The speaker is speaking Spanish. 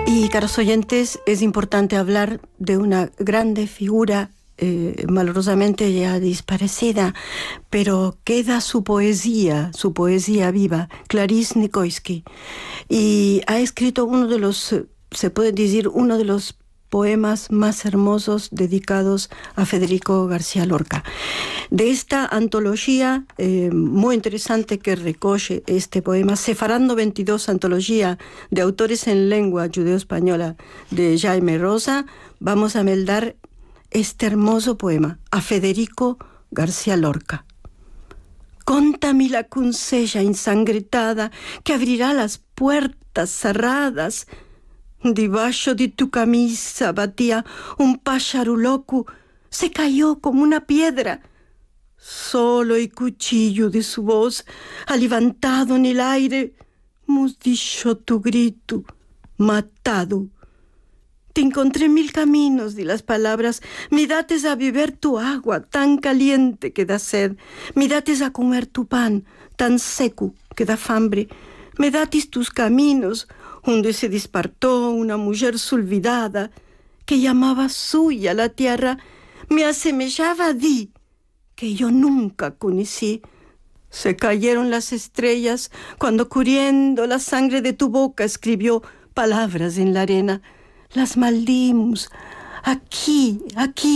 Y, caros oyentes, es importante hablar de una grande figura, malorosamente ya desaparecida, pero queda su poesía viva, Clarice Nicoisky. Y ha escrito uno de los, se puede decir, uno de los poemas más hermosos dedicados a Federico García Lorca. De esta antología muy interesante que recoge este poema, Sefarando 22, antología de autores en lengua judeo-española de Jaime Rosa, vamos a meldar este hermoso poema a Federico García Lorca. Contami la cuncella ensangrentada que abrirá las puertas cerradas. Debajo de tu camisa batía un pájaro loco, se cayó como una piedra. Solo el cuchillo de su voz ha levantado en el aire, hemos dicho tu grito, matado. Te encontré en mil caminos de las palabras, me dates a beber tu agua tan caliente que da sed, me dates a comer tu pan tan seco que da hambre, me dates tus caminos donde se despertó una mujer olvidada que llamaba suya la tierra, me asemejaba a ti, que yo nunca conocí. Se cayeron las estrellas cuando corriendo la sangre de tu boca escribió palabras en la arena. Las maldimos, aquí,